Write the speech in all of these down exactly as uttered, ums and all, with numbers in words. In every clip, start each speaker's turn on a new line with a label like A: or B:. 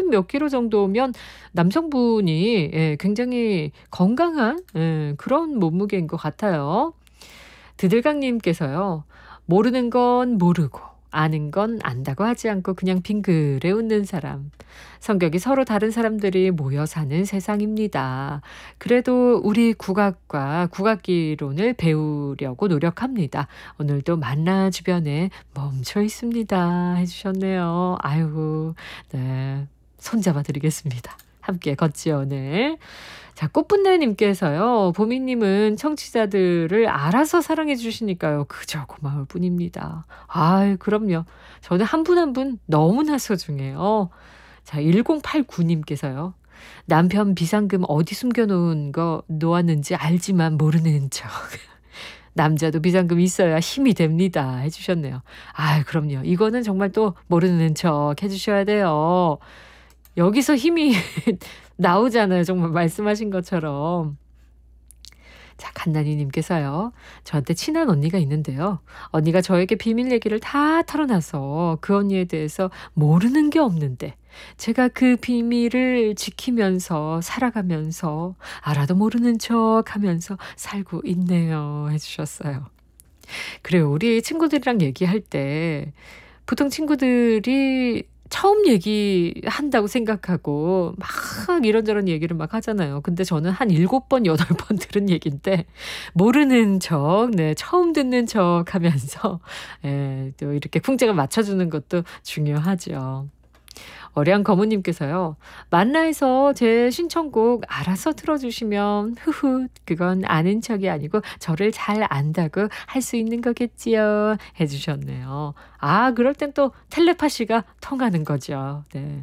A: 삼십 몇 킬로 정도면 남성분이 예 굉장히 건강한 예 그런 몸무게인 것 같아요. 드들강님께서요. 모르는 건 모르고 아는 건 안다고 하지 않고 그냥 빙그레 웃는 사람. 성격이 서로 다른 사람들이 모여 사는 세상입니다. 그래도 우리 국악과 국악기론을 배우려고 노력합니다. 오늘도 만나 주변에 멈춰 있습니다. 해주셨네요. 아이고, 네. 손잡아 드리겠습니다. 함께 걷지요, 오늘. 자, 꽃분내님께서요. 보미님은 청취자들을 알아서 사랑해 주시니까요. 그저 고마울 뿐입니다. 아이, 그럼요. 저는 한 분 한 분 너무나 소중해요. 자, 천팔십구님께서요. 남편 비상금 어디 숨겨놓은 거 놓았는지 알지만 모르는 척. 남자도 비상금 있어야 힘이 됩니다. 해주셨네요. 아이, 그럼요. 이거는 정말 또 모르는 척 해주셔야 돼요. 여기서 힘이 나오잖아요. 정말 말씀하신 것처럼. 자, 간나니님께서요. 저한테 친한 언니가 있는데요. 언니가 저에게 비밀 얘기를 다 털어놔서 그 언니에 대해서 모르는 게 없는데 제가 그 비밀을 지키면서 살아가면서 알아도 모르는 척 하면서 살고 있네요. 해주셨어요. 그래요. 우리 친구들이랑 얘기할 때 보통 친구들이 처음 얘기한다고 생각하고 막 이런저런 얘기를 막 하잖아요. 근데 저는 한 일곱 번, 여덟 번 들은 얘기인데 모르는 척, 네, 처음 듣는 척 하면서 예, 또 이렇게 풍자가 맞춰주는 것도 중요하죠. 어량 거무님께서요. 만나에서 제 신청곡 알아서 틀어주시면 흐흐 그건 아는 척이 아니고 저를 잘 안다고 할 수 있는 거겠지요. 해주셨네요. 아 그럴 땐 또 텔레파시가 통하는 거죠. 네.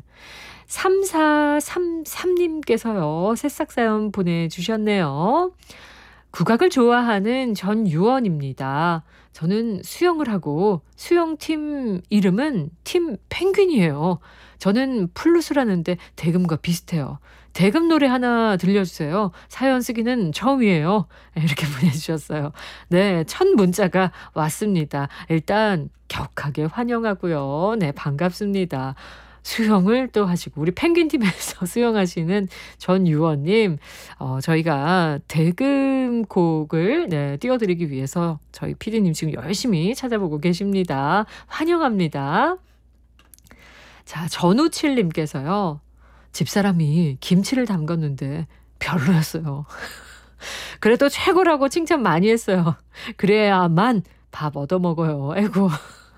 A: 삼사삼삼님께서요. 새싹 사연 보내주셨네요. 국악을 좋아하는 전유원입니다. 저는 수영을 하고 수영팀 이름은 팀 펭귄이에요. 저는 플룻을 하는데 대금과 비슷해요. 대금 노래 하나 들려주세요. 사연 쓰기는 처음이에요. 이렇게 보내주셨어요. 네, 첫 문자가 왔습니다. 일단 격하게 환영하고요. 네, 반갑습니다. 수영을 또 하시고 우리 펭귄팀에서 수영하시는 전유원님 어, 저희가 대금곡을 네, 띄워드리기 위해서 저희 피디님 지금 열심히 찾아보고 계십니다. 환영합니다. 자, 전우칠님께서요. 집사람이 김치를 담갔는데 별로였어요. 그래도 최고라고 칭찬 많이 했어요. 그래야만 밥 얻어먹어요. 아이고.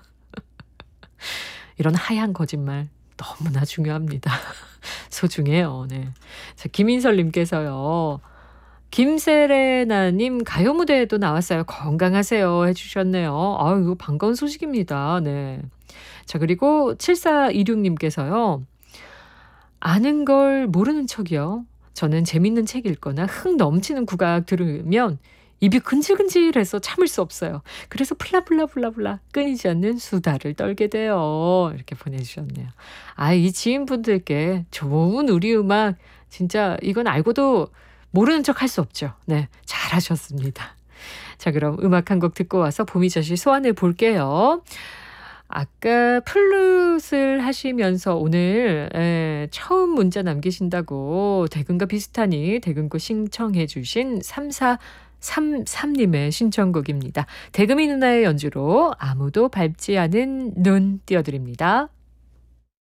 A: 이런 하얀 거짓말 너무나 중요합니다. 소중해요. 네. 자, 김인설님께서요. 김세레나님 가요 무대에도 나왔어요. 건강하세요. 해주셨네요. 아유, 이거 반가운 소식입니다. 네. 자, 그리고 칠사이육님께서요. 아는 걸 모르는 척이요. 저는 재밌는 책 읽거나 흥 넘치는 국악 들으면 입이 근질근질해서 참을 수 없어요. 그래서 플라플라플라플라 끊이지 않는 수다를 떨게 돼요. 이렇게 보내주셨네요. 아, 이 지인분들께 좋은 우리 음악 진짜 이건 알고도 모르는 척 할 수 없죠. 네, 잘하셨습니다. 자, 그럼 음악 한 곡 듣고 와서 보미저씨 소환해 볼게요. 아까 플룻을 하시면서 오늘 에, 처음 문자 남기신다고 대금과 비슷하니 대금고 신청해 주신 삼사삼삼님의 신청곡입니다. 대금이 누나의 연주로 아무도 밟지 않은 눈 띄워드립니다.